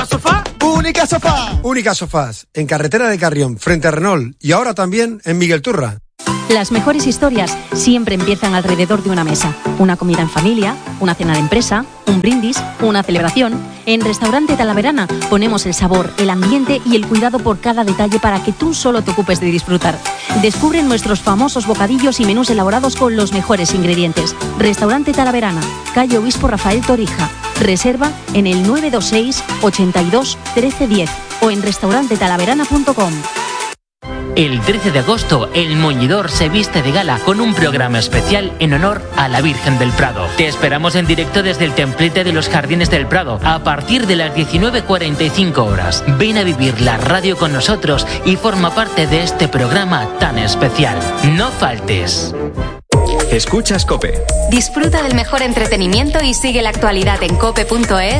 sofá? Única Sofá. Única Sofás, en carretera de Carrión, frente a Renault y ahora también en Miguel Turra. Las mejores historias siempre empiezan alrededor de una mesa. Una comida en familia, una cena de empresa, un brindis, una celebración. En Restaurante Talaverana ponemos el sabor, el ambiente y el cuidado por cada detalle para que tú solo te ocupes de disfrutar. Descubre nuestros famosos bocadillos y menús elaborados con los mejores ingredientes. Restaurante Talaverana, calle Obispo Rafael Torija. Reserva en el 926 82 1310 o en restaurantetalaverana.com. El 13 de agosto, el Muñidor se viste de gala con un programa especial en honor a la Virgen del Prado. Te esperamos en directo desde el templete de los Jardines del Prado a partir de las 19:45 horas. Ven a vivir la radio con nosotros y forma parte de este programa tan especial. No faltes. Escuchas COPE. Disfruta del mejor entretenimiento y sigue la actualidad en cope.es.